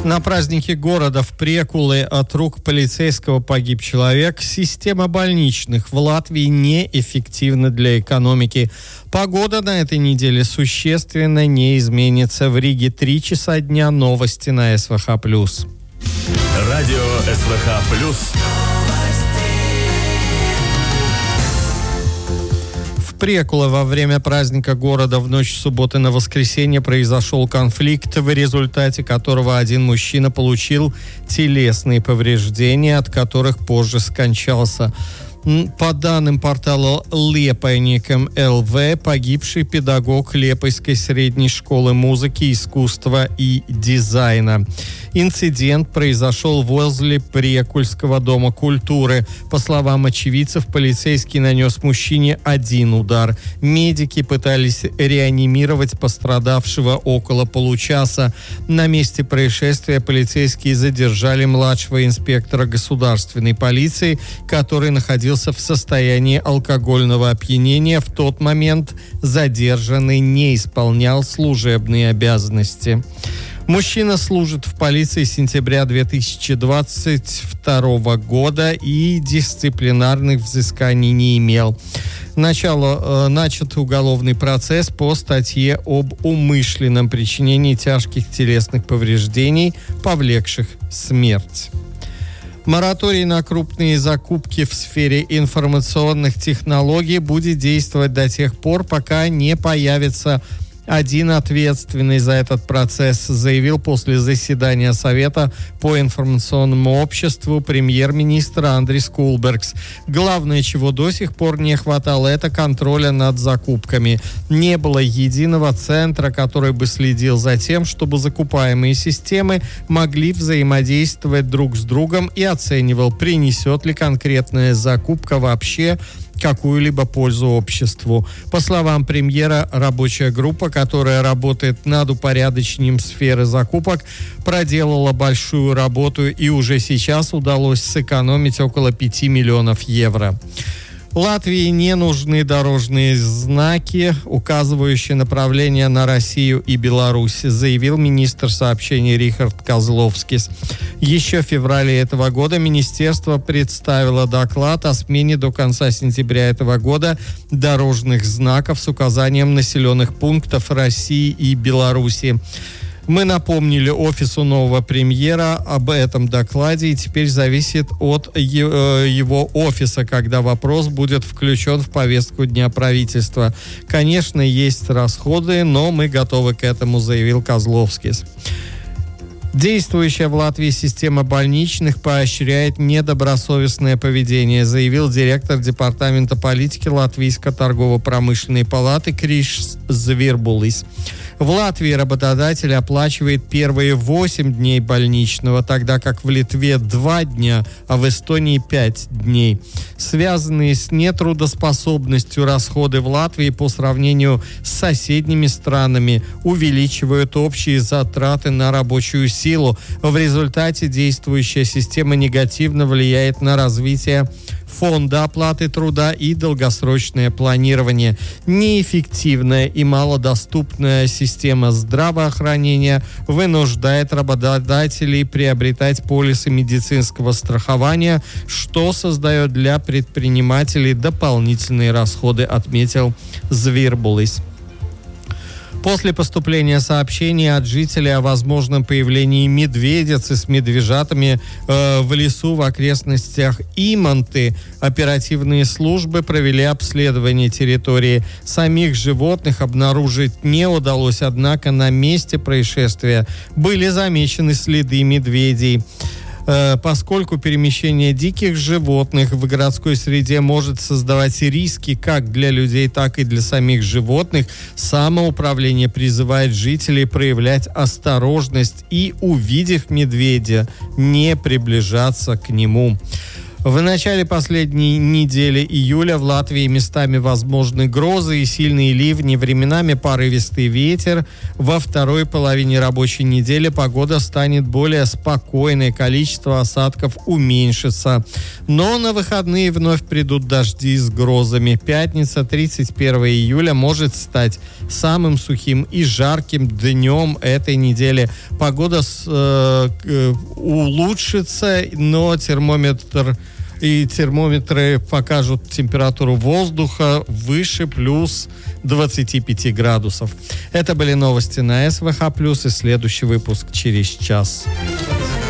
На празднике города в Прекуле от рук полицейского погиб человек. Система больничных в Латвии неэффективна для экономики. Погода на этой неделе существенно не изменится. В Риге 3 часа дня. Новости на СВХ+. Радио СВХ+. Прекуле во время праздника города в ночь субботы на воскресенье произошел конфликт, в результате которого один мужчина получил телесные повреждения, от которых позже скончался. По данным портала Лепойникам ЛВ, погибший педагог Лепойской средней школы музыки, искусства и дизайна. Инцидент произошел возле Прекульского дома культуры. По словам очевидцев, полицейский нанес мужчине один удар. Медики пытались реанимировать пострадавшего около получаса. На месте происшествия полицейские задержали младшего инспектора государственной полиции, который находился в состоянии алкогольного опьянения. В тот момент задержанный не исполнял служебные обязанности. Мужчина служит в полиции с сентября 2022 года и дисциплинарных взысканий не имел. Начат уголовный процесс по статье об умышленном причинении тяжких телесных повреждений, повлекших смерть. Мораторий на крупные закупки в сфере информационных технологий будет действовать до тех пор, пока не появится один ответственный за этот процесс, заявил после заседания Совета по информационному обществу премьер-министр Андрис Кулбергс. Главное, чего до сих пор не хватало, это контроля над закупками. Не было единого центра, который бы следил за тем, чтобы закупаемые системы могли взаимодействовать друг с другом и оценивал, принесет ли конкретная закупка вообще какую-либо пользу обществу. По словам премьера, рабочая группа, которая работает над упорядочением сферы закупок, проделала большую работу и уже сейчас удалось сэкономить около 5 миллионов евро. Латвии не нужны дорожные знаки, указывающие направление на Россию и Беларусь, заявил министр сообщений Рихард Козловскис. Еще в феврале этого года министерство представило доклад о смене до конца сентября этого года дорожных знаков с указанием населенных пунктов России и Беларуси. Мы напомнили офису нового премьера об этом докладе, и теперь зависит от его офиса, когда вопрос будет включен в повестку дня правительства. Конечно, есть расходы, но мы готовы к этому, заявил Козловскис. Действующая в Латвии система больничных поощряет недобросовестное поведение, заявил директор департамента политики Латвийской торгово-промышленной палаты Крис Звирбулис. В Латвии работодатель оплачивает первые 8 дней больничного, тогда как в Литве 2 дня, а в Эстонии 5 дней. Связанные с нетрудоспособностью расходы в Латвии по сравнению с соседними странами увеличивают общие затраты на рабочую силу. В результате действующая система негативно влияет на развитие фонда оплаты труда и долгосрочное планирование. Неэффективная и малодоступная система здравоохранения вынуждает работодателей приобретать полисы медицинского страхования, что создает для предпринимателей дополнительные расходы, отметил Звирбулис. После поступления сообщений от жителей о возможном появлении медведицы с медвежатами в лесу в окрестностях Иманты, оперативные службы провели обследование территории. Самих животных обнаружить не удалось, однако на месте происшествия были замечены следы медведей. Поскольку перемещение диких животных в городской среде может создавать риски как для людей, так и для самих животных, самоуправление призывает жителей проявлять осторожность и, увидев медведя, не приближаться к нему. В начале последней недели июля в Латвии местами возможны грозы и сильные ливни, временами порывистый ветер. Во второй половине рабочей недели погода станет более спокойной, количество осадков уменьшится. Но на выходные вновь придут дожди с грозами. Пятница, 31 июля, может стать самым сухим и жарким днем этой недели. Погода улучшится, но термометры покажут температуру воздуха выше плюс 25 градусов. Это были новости на СВХ+, и следующий выпуск через час.